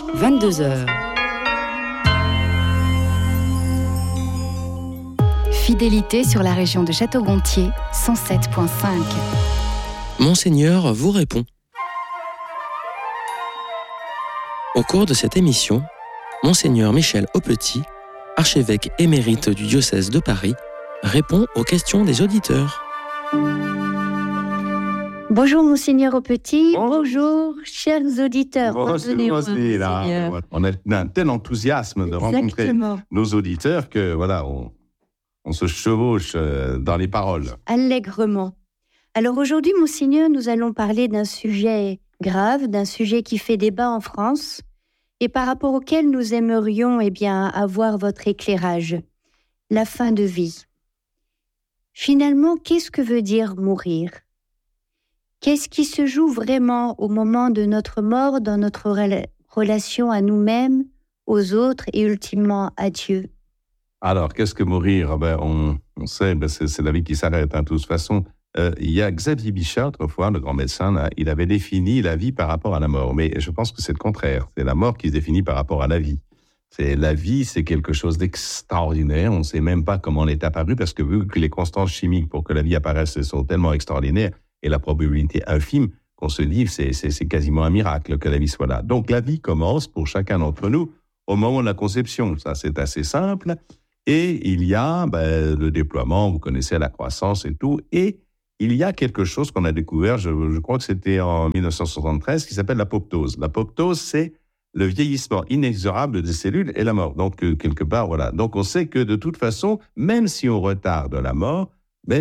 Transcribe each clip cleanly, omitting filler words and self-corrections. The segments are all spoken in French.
22h. Fidélité sur la région de Château-Gontier, 107.5. Monseigneur vous répond. Au cours de cette émission, Monseigneur Michel Aupetit, archevêque émérite du diocèse de Paris, répond aux questions des auditeurs. Bonjour Monseigneur Aupetit, bonjour chers auditeurs. On a un tel enthousiasme de rencontrer nos auditeurs que voilà, on se chevauche dans les paroles. Allègrement. Alors aujourd'hui, Monseigneur, nous allons parler d'un sujet grave, d'un sujet qui fait débat en France et par rapport auquel nous aimerions avoir votre éclairage. La fin de vie. Finalement, qu'est-ce que veut dire mourir ? Qu'est-ce qui se joue vraiment au moment de notre mort dans notre relation à nous-mêmes, aux autres et ultimement à Dieu ? Alors, qu'est-ce que mourir ? On sait, c'est la vie qui s'arrête. De toute façon, il y a Xavier Bichat, autrefois, le grand médecin, là, il avait défini la vie par rapport à la mort. Mais je pense que c'est le contraire. C'est la mort qui se définit par rapport à la vie. La vie, c'est quelque chose d'extraordinaire. On ne sait même pas comment elle est apparue parce que vu que les constances chimiques pour que la vie apparaisse sont tellement extraordinaires, et la probabilité infime qu'on se dit c'est quasiment un miracle que la vie soit là. Donc la vie commence pour chacun d'entre nous au moment de la conception. Ça, c'est assez simple. Et il y a le déploiement, vous connaissez la croissance et tout. Et il y a quelque chose qu'on a découvert, je crois que c'était en 1973, qui s'appelle l'apoptose. L'apoptose, c'est le vieillissement inexorable des cellules et la mort. Donc quelque part, voilà. Donc on sait que de toute façon, même si on retarde la mort,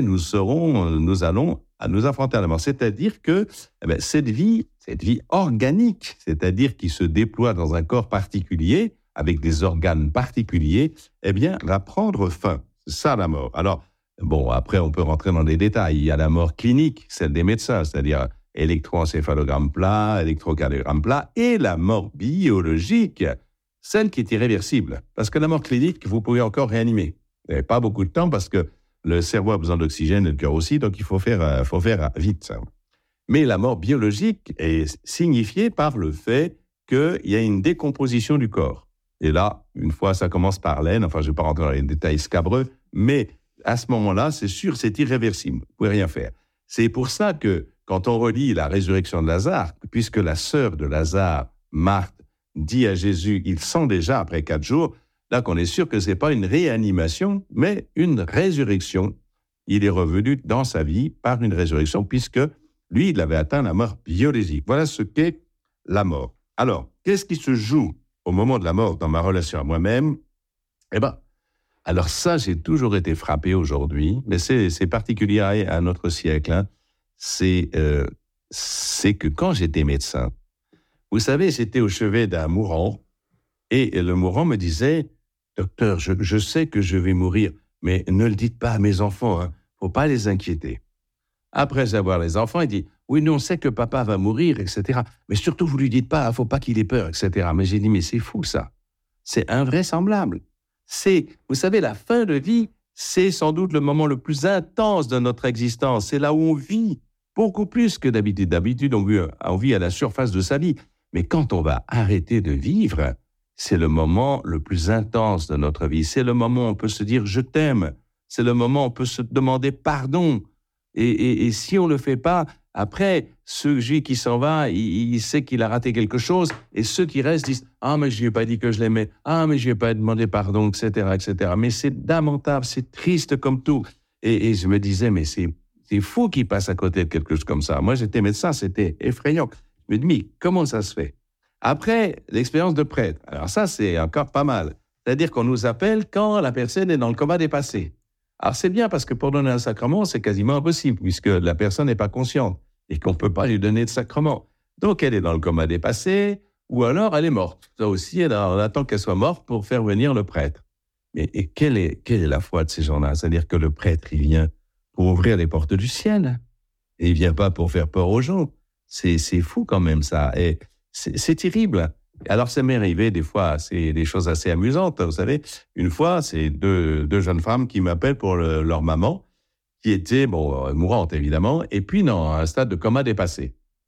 nous allons à nous affronter à la mort. C'est-à-dire que cette vie organique, c'est-à-dire qui se déploie dans un corps particulier, avec des organes particuliers, va prendre fin. C'est ça la mort. Alors, après on peut rentrer dans des détails. Il y a la mort clinique, celle des médecins, c'est-à-dire électroencéphalogramme plat, électrocardiogramme plat, et la mort biologique, celle qui est irréversible. Parce que la mort clinique, vous pouvez encore réanimer. Vous n'avez pas beaucoup de temps parce que le cerveau a besoin d'oxygène et le cœur aussi, donc il faut faire vite. Mais la mort biologique est signifiée par le fait qu'il y a une décomposition du corps. Et là, une fois, ça commence par l'aine, je ne vais pas rentrer dans les détails scabreux, mais à ce moment-là, c'est sûr, c'est irréversible. Vous ne pouvez rien faire. C'est pour ça que quand on relit la résurrection de Lazare, puisque la sœur de Lazare, Marthe, dit à Jésus, il sent déjà après 4 jours, là qu'on est sûr que ce n'est pas une réanimation, mais une résurrection. Il est revenu dans sa vie par une résurrection, puisque lui, il avait atteint la mort biologique. Voilà ce qu'est la mort. Alors, qu'est-ce qui se joue au moment de la mort dans ma relation à moi-même ? Alors ça, j'ai toujours été frappé aujourd'hui, mais c'est particulier à notre siècle. C'est que quand j'étais médecin, vous savez, j'étais au chevet d'un mourant, et le mourant me disait, docteur, je sais que je vais mourir, mais ne le dites pas à mes enfants, faut pas les inquiéter. Après avoir les enfants, il dit, oui, nous on sait que papa va mourir, etc. Mais surtout, vous lui dites pas, faut pas qu'il ait peur, etc. Mais j'ai dit, mais c'est fou ça, c'est invraisemblable. Vous savez, la fin de vie, c'est sans doute le moment le plus intense de notre existence. C'est là où on vit beaucoup plus que d'habitude. D'habitude, on vit à la surface de sa vie. Mais quand on va arrêter de vivre, c'est le moment le plus intense de notre vie. C'est le moment où on peut se dire « je t'aime ». C'est le moment où on peut se demander pardon. Et si on ne le fait pas, après, celui qui s'en va, il sait qu'il a raté quelque chose. Et ceux qui restent disent « ah, mais je lui ai pas dit que je l'aimais. Ah, mais je lui ai pas demandé pardon, etc. etc. » Mais c'est lamentable, c'est triste comme tout. Et je me disais « mais c'est fou qu'il passe à côté de quelque chose comme ça. » Moi, j'étais médecin, c'était effrayant. Je me dis « mais comment ça se fait ?» Après, l'expérience de prêtre. Alors ça, c'est encore pas mal. C'est-à-dire qu'on nous appelle quand la personne est dans le coma dépassé. Alors c'est bien parce que pour donner un sacrement, c'est quasiment impossible puisque la personne n'est pas consciente et qu'on ne peut pas lui donner de sacrement. Donc elle est dans le coma dépassé ou alors elle est morte. Ça aussi, on attend qu'elle soit morte pour faire venir le prêtre. Mais quelle est la foi de ces gens-là ? C'est-à-dire que le prêtre, il vient pour ouvrir les portes du ciel. Et il ne vient pas pour faire peur aux gens. C'est fou quand même ça. Et c'est terrible. Alors, ça m'est arrivé des fois, c'est des choses assez amusantes. Vous savez, une fois, c'est deux jeunes femmes qui m'appellent pour leur maman, qui était, mourante évidemment, et puis dans un stade de coma dépassé.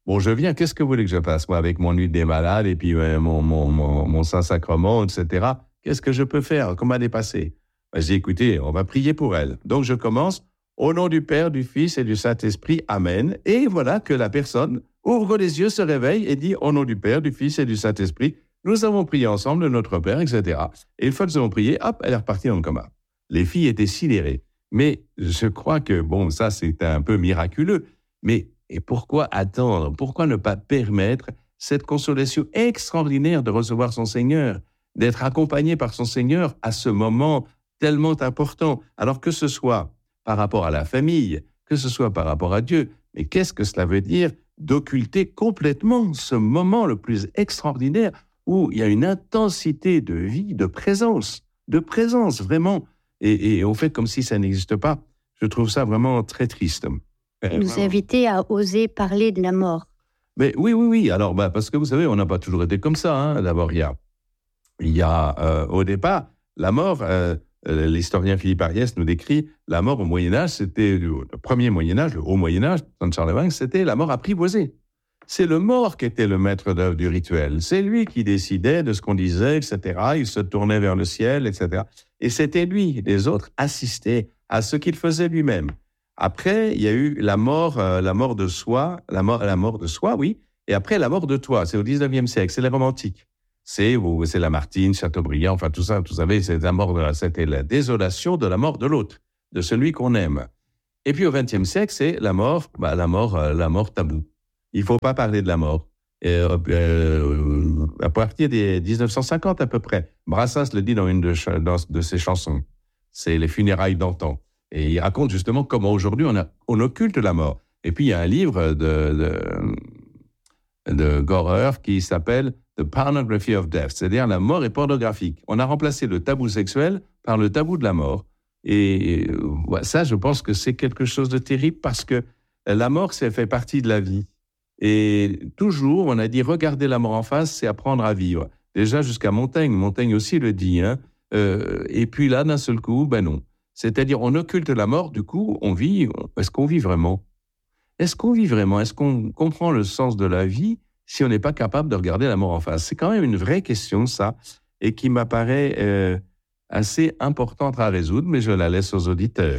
Bon, je viens, qu'est-ce que vous voulez que je fasse, moi, avec mon lit des malades et puis mon Saint-Sacrement, etc. Qu'est-ce que je peux faire? Comment elle est passée? Ben, je dis, écoutez, on va prier pour elle. Donc, je commence au nom du Père, du Fils et du Saint-Esprit. Amen. Et voilà que la personne ouvre les yeux, se réveille et dit, au nom du Père, du Fils et du Saint-Esprit, nous avons prié ensemble, notre Père, etc. Et une fois que nous avons prié, hop, elle est repartie dans le coma. Les filles étaient sidérées. Mais je crois que, bon, ça, c'est un peu miraculeux. Mais et pourquoi attendre? Pourquoi ne pas permettre cette consolation extraordinaire de recevoir son Seigneur, d'être accompagné par son Seigneur à ce moment tellement important? Alors que ce soit par rapport à la famille, que ce soit par rapport à Dieu, mais qu'est-ce que cela veut dire d'occulter complètement ce moment le plus extraordinaire où il y a une intensité de vie, de présence vraiment, et on fait comme si ça n'existe pas. Je trouve ça vraiment très triste. Nous inviter à oser parler de la mort. Mais oui. Alors, parce que vous savez, on n'a pas toujours été comme ça. Hein. D'abord, il y a au départ, la mort, l'historien Philippe Ariès nous décrit la mort au Moyen-Âge, c'était le premier Moyen-Âge, le haut Moyen-Âge, dans Charlemagne, c'était la mort apprivoisée. C'est le mort qui était le maître d'œuvre du rituel. C'est lui qui décidait de ce qu'on disait, etc. Il se tournait vers le ciel, etc. Et c'était lui. Les autres assistaient à ce qu'il faisait lui-même. Après, il y a eu la mort de soi, la mort de soi, oui. Et après, la mort de toi. C'est au 19e siècle. C'est les romantiques. C'est Lamartine, Chateaubriand, enfin tout ça, vous savez, c'était la désolation de la mort de l'autre, de celui qu'on aime. Et puis au 20e siècle, c'est la mort taboue. Il ne faut pas parler de la mort. À partir des 1950 à peu près, Brassens le dit dans une de ses chansons. C'est les funérailles d'antan. Et il raconte justement comment aujourd'hui on occulte la mort. Et puis il y a un livre de Gorer qui s'appelle The Pornography of Death, c'est-à-dire la mort est pornographique. On a remplacé le tabou sexuel par le tabou de la mort. Et ça, je pense que c'est quelque chose de terrible parce que la mort, ça fait partie de la vie. Et toujours, on a dit, regarder la mort en face, c'est apprendre à vivre. Déjà jusqu'à Montaigne. Montaigne aussi le dit. Hein. Et puis là, d'un seul coup, non. C'est-à-dire, on occulte la mort, du coup, on vit. Est-ce qu'on vit vraiment? Est-ce qu'on comprend le sens de la vie si on n'est pas capable de regarder la mort en face? C'est quand même une vraie question, ça, et qui m'apparaît assez importante à résoudre, mais je la laisse aux auditeurs.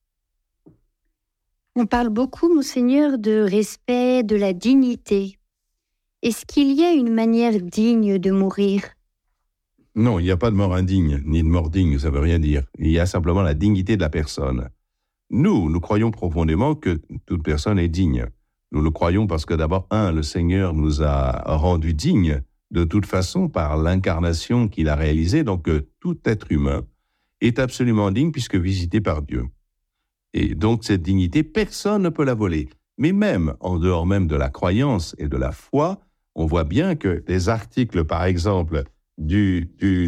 On parle beaucoup, Monseigneur, de respect, de la dignité. Est-ce qu'il y a une manière digne de mourir? Non, il n'y a pas de mort indigne, ni de mort digne, ça ne veut rien dire. Il y a simplement la dignité de la personne. Nous croyons profondément que toute personne est digne. Nous le croyons parce que d'abord, le Seigneur nous a rendus dignes de toute façon par l'incarnation qu'il a réalisée, donc tout être humain est absolument digne puisque visité par Dieu. Et donc cette dignité, personne ne peut la voler. Mais même, en dehors même de la croyance et de la foi, on voit bien que les articles, par exemple, de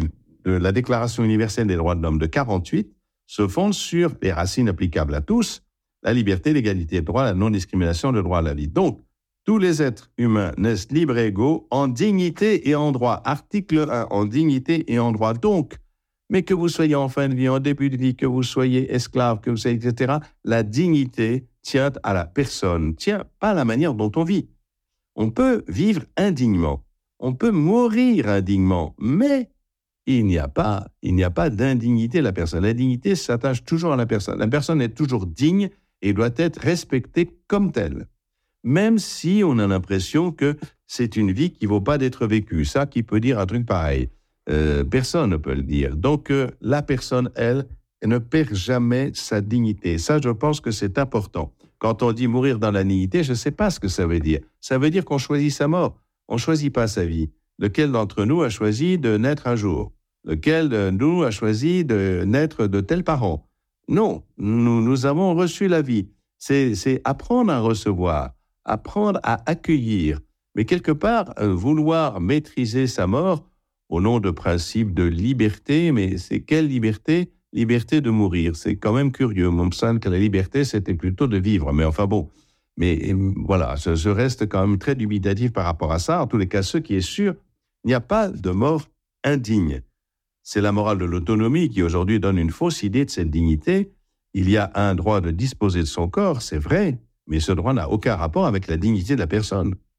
la Déclaration universelle des droits de l'homme de 48 se fondent sur les racines applicables à tous, la liberté, l'égalité de droit, la non-discrimination, le droit à la vie. Donc, tous les êtres humains naissent libres et égaux en dignité et en droit. Article 1, en dignité et en droit. Donc, mais que vous soyez en fin de vie, en début de vie, que vous soyez esclave, que vous soyez, etc., la dignité tient à la personne, tient pas à la manière dont on vit. On peut vivre indignement, on peut mourir indignement, mais il n'y a pas d'indignité de la personne. L'indignité s'attache toujours à la personne. La personne est toujours digne et doit être respectée comme telle. Même si on a l'impression que c'est une vie qui ne vaut pas d'être vécue. Ça, qui peut dire un truc pareil? Personne ne peut le dire. Donc, la personne, elle ne perd jamais sa dignité. Ça, je pense que c'est important. Quand on dit mourir dans la dignité, je ne sais pas ce que ça veut dire. Ça veut dire qu'on choisit sa mort. On ne choisit pas sa vie. Lequel d'entre nous a choisi de naître un jour? Lequel de nous a choisi de naître de tels parents? Non, nous avons reçu la vie. C'est apprendre à recevoir, apprendre à accueillir. Mais quelque part, vouloir maîtriser sa mort au nom de principes de liberté, mais c'est quelle liberté? Liberté de mourir. C'est quand même curieux. Mon semble que la liberté, c'était plutôt de vivre. Mais enfin bon, mais voilà, je reste quand même très dubitatif par rapport à ça. En tous les cas, ce qui est sûr, il n'y a pas de mort indigne. C'est la morale de l'autonomie qui aujourd'hui donne une fausse idée de cette dignité. Il y a un droit de disposer de son corps, c'est vrai, mais ce droit n'a aucun rapport avec la dignité de la personne.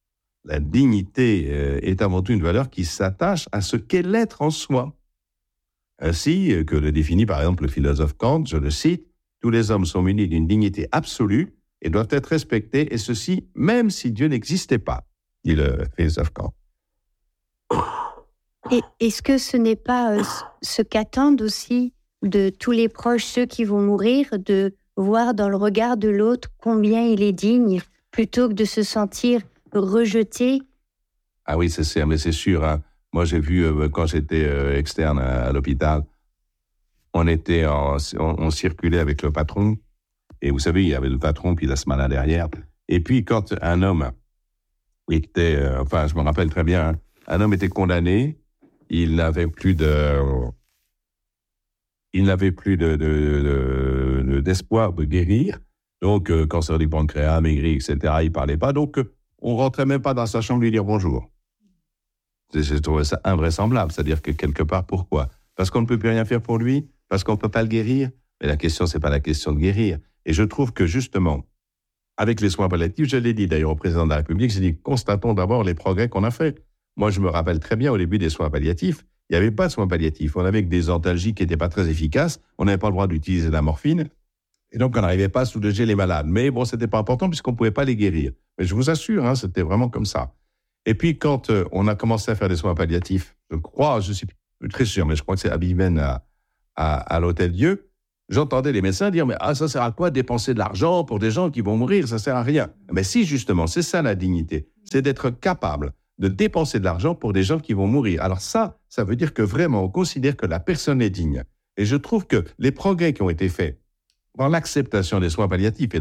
La dignité est avant tout une valeur qui s'attache à ce qu'est l'être en soi. Ainsi que le définit par exemple le philosophe Kant, je le cite, « Tous les hommes sont munis d'une dignité absolue et doivent être respectés, et ceci même si Dieu n'existait pas », dit le philosophe Kant. Et est-ce que ce n'est pas ce qu'attendent aussi de tous les proches, ceux qui vont mourir, de voir dans le regard de l'autre combien il est digne, plutôt que de se sentir rejeté? Ah oui, mais c'est sûr. Hein. Moi, j'ai vu, quand j'étais externe à l'hôpital, on circulait avec le patron, et vous savez, il y avait le patron, puis la semaine derrière. Et puis, quand un homme était, je me rappelle très bien, hein, un homme était condamné, il n'avait plus d'espoir de guérir, donc cancer du pancréas, maigri, etc., il ne parlait pas, donc on ne rentrait même pas dans sa chambre lui dire bonjour. J'ai trouvé ça invraisemblable, c'est-à-dire que quelque part, pourquoi ? Parce qu'on ne peut plus rien faire pour lui, parce qu'on ne peut pas le guérir, mais la question, ce n'est pas la question de guérir. Et je trouve que justement, avec les soins palliatifs, je l'ai dit d'ailleurs au président de la République, j'ai dit, constatons d'abord les progrès qu'on a faits. Moi, je me rappelle très bien au début des soins palliatifs, il n'y avait pas de soins palliatifs. On avait que des antalgiques qui n'étaient pas très efficaces. On n'avait pas le droit d'utiliser de la morphine. Et donc, on n'arrivait pas à soulager les malades. Mais bon, ce n'était pas important puisqu'on ne pouvait pas les guérir. Mais je vous assure, hein, c'était vraiment comme ça. Et puis, quand on a commencé à faire des soins palliatifs, je suis plus très sûr, mais je crois que c'est à Bivenne, à l'Hôtel-Dieu, j'entendais les médecins dire « Mais ça sert à quoi de dépenser de l'argent pour des gens qui vont mourir? Ça sert à rien. » Mais si, justement, c'est ça la dignité. C'est d'être capable de dépenser de l'argent pour des gens qui vont mourir. Alors ça veut dire que vraiment, on considère que la personne est digne. Et je trouve que les progrès qui ont été faits dans l'acceptation des soins palliatifs et